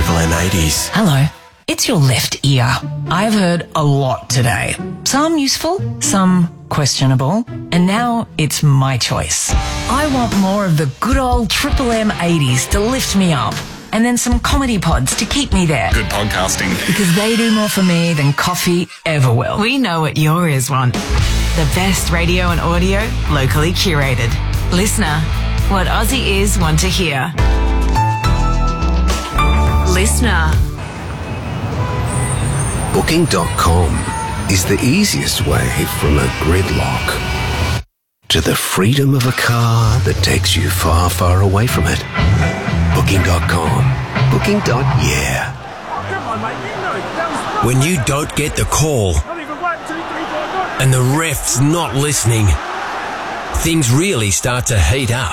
Triple M 80s. Hello. It's your left ear. I've heard a lot today. Some useful, some questionable, and now it's my choice. I want more of the good old Triple M 80s to lift me up, and then some comedy pods to keep me there. Good podcasting. Because they do more for me than coffee ever will. We know what your ears want. The best radio and audio, locally curated. Listener, what Aussie ears want to hear. Listener. Booking.com is the easiest way from a gridlock to the freedom of a car that takes you far, far away from it. Booking.com. Booking.yeah. When you don't get the call and the ref's not listening, things really start to heat up.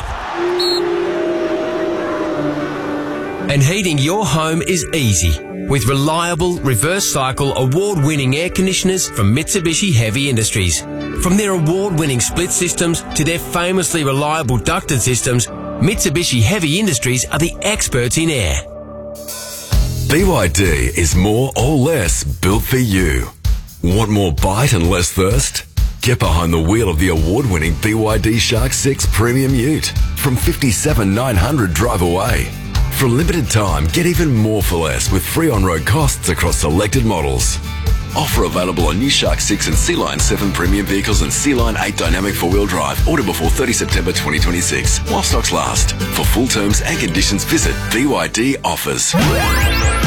And heating your home is easy with reliable, reverse cycle, award-winning air conditioners from Mitsubishi Heavy Industries. From their award-winning split systems to their famously reliable ducted systems, Mitsubishi Heavy Industries are the experts in air. BYD is more or less built for you. Want more bite and less thirst? Get behind the wheel of the award-winning BYD Shark 6 Premium Ute from $57,900 drive away. For a limited time, get even more for less with free on-road costs across selected models. Offer available on new Shark 6 and Sea-Line 7 premium vehicles and Sea-Line 8 dynamic four-wheel drive. Order before 30 September 2026 while stocks last. For full terms and conditions, visit BYD Offers.